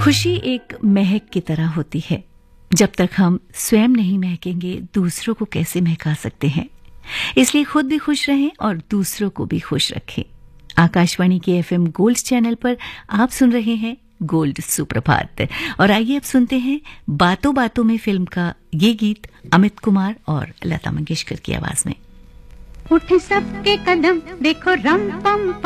खुशी एक महक की तरह होती है। जब तक हम स्वयं नहीं महकेंगे, दूसरों को कैसे महका सकते हैं? इसलिए खुद भी खुश रहें और दूसरों को भी खुश रखें। आकाशवाणी के एफएम गोल्ड चैनल पर आप सुन रहे हैं गोल्ड सुप्रभात। और आइए अब सुनते हैं बातों बातों में फिल्म का ये गीत अमित कुमार और लता मंगेशकर की आवाज में। उठ सबके कदम देखो रम पम